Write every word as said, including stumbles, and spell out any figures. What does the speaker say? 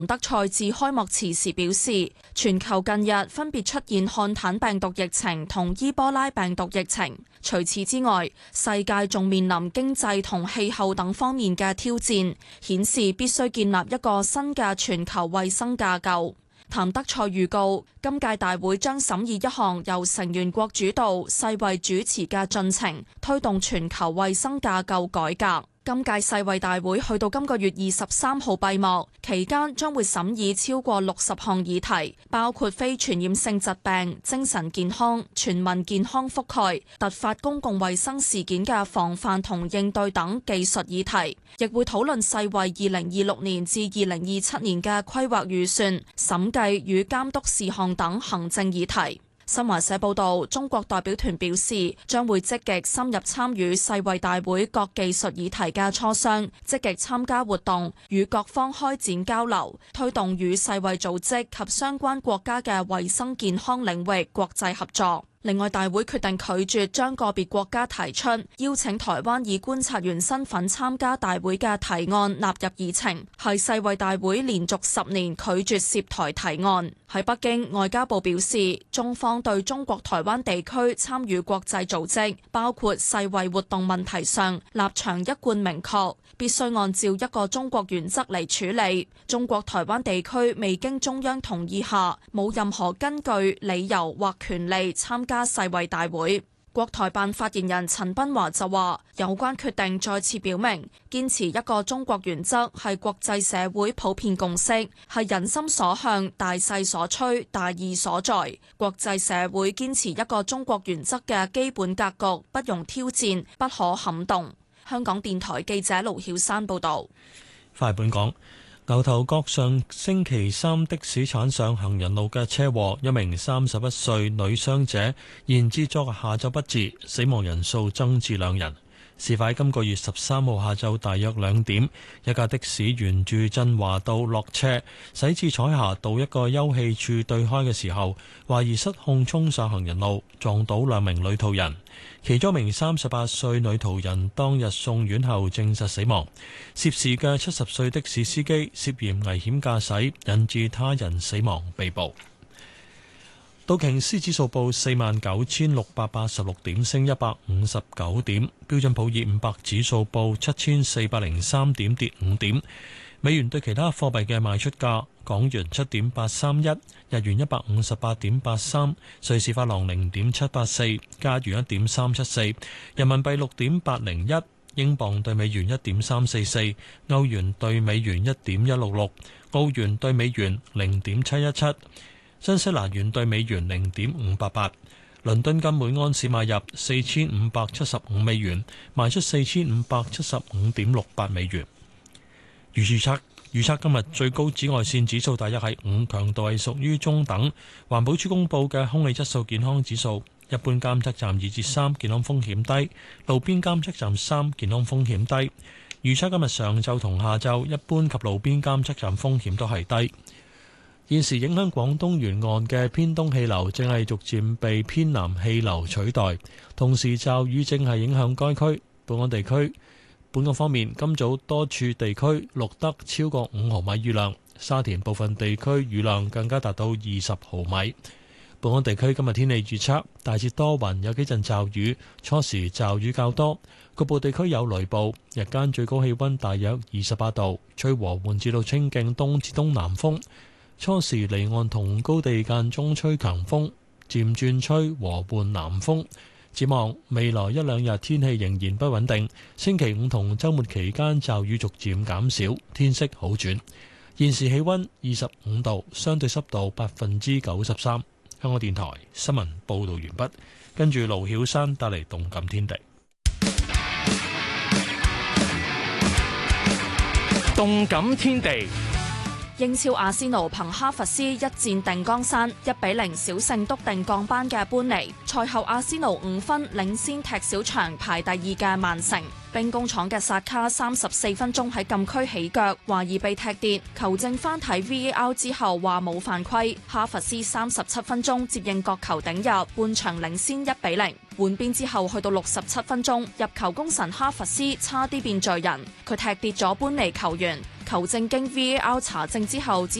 德賽致開幕辭時表示，全球近日分別出現漢坦病毒疫情同伊波拉病毒疫情。除此之外，世界仲面臨經濟同氣候等方面嘅挑戰，顯示必須建立一個新嘅全球衛生架構。譚德塞預告，今屆大會將審議一項由成員國主導、世衛主持嘅進程，推動全球衛生架構改革。今屆世衛大會去到今個月二十三號閉幕，期間將會審議超過六十項議題，包括非傳染性疾病、精神健康、全民健康覆蓋、突發公共衛生事件嘅防範同應對等技術議題，亦會討論世衛二零二六年至二零二七年嘅規劃預算、審計與監督事項等行政議題。新華社報道，中國代表團表示，將會積極深入參與世衛大會各技術議題嘅磋商，積極參加活動，與各方開展交流，推動與世衛組織及相關國家嘅衛生健康領域國際合作。另外，大會決定拒絕將個別國家提出邀請台灣以觀察員身份參加大會嘅提案納入議程，係世衛大會連續十年拒絕涉台提案。喺北京，外交部表示，中方對中國台灣地區參與國際組織，包括世衛活動問題上立場一貫明確，必須按照一個中國原則嚟處理。中國台灣地區未經中央同意下，冇任何根據、理由或權利參加世衛大會。國台辦發言人陳斌華就話，有關決定再次表明，堅持一個中國原則係國際社會普遍共識，係人心所向、大勢所趨、大義所在。國際社會堅持一個中國原則嘅基本格局不容挑戰，不可撼動。香港電台記者盧曉山報道。 翻嚟本港。牛頭角上星期三的士鏟上行人路嘅車禍，一名三十一歲女傷者延至昨日下晝不治，死亡人數增至兩人。事發今個月十三號下晝大約兩點，一架的士沿住振華道落車，駛至彩霞道一個休憩處對開嘅時候，懷疑失控衝上行人路，撞倒兩名女途人。其中一名三十八歲女途人當日送院後證實死亡。涉事嘅七十歲的士司機涉嫌危險駕駛，引致他人死亡，被捕。道瓊斯指數報四萬九千六百八十六點，升一百五十九點。標準普爾五百指數報七千四百零三點，跌五點。美元對其他貨幣嘅賣出價：港元七點八三一，日元一百五十八點八三，瑞士法郎零點七八四，加元一點三七四，人民幣六點八零一，英鎊對美元一點三四四，歐元對美元一點一六六，澳元對美元零點七一七，新西蘭元對美元零點五八八。倫敦金每安士買入四千五百七十五美元，賣出四千五百七十五點六八美元。預測預測今日最高紫外線指數大約係五，強度係屬於中等。環保署公佈嘅空氣質素健康指數，一般監測站二至三，健康風險低；路邊監測站三，健康風險低。預測今日上晝同下晝，一般及路邊監測站風險都係低。現時影響廣東沿岸嘅偏東氣流正係逐漸被偏南氣流取代，同時驟雨正係影響該區。本港地區本港方面，今早多處地區錄得超過五毫米雨量，沙田部分地區雨量更加達到二十毫米。本港地區今日天氣預測，大致多雲，有幾陣驟雨，初時驟雨較多，局部地區有雷暴。日間最高氣溫大約二十八度，吹和緩至到清勁東至東南風。初時離岸同高地間中吹強風，漸轉吹和緩南風。展望未來一兩日天氣仍然不穩定，星期五同週末期間驟雨逐漸減少，天色好轉。現時氣溫二十五度，相對濕度百分之九十三。香港電台新聞報導完畢，跟住盧曉山帶嚟動感天地。 動感天地。 英超阿仙奴憑哈弗斯一戰定江山，一比零小勝篤定降班嘅般尼。賽後阿仙奴五分領先踢小場排第二嘅曼城。兵工廠嘅薩卡三十四分鐘喺禁區起腳，懷疑被踢跌，球證翻睇 V A R 之後話冇犯規。哈弗斯三十七分鐘接應角球頂入，半場領先一比零。換邊之後去到六十七分鐘，入球功臣哈弗斯差啲變罪人，佢踢跌咗般尼球員。 球證經 V A R 查證之後，只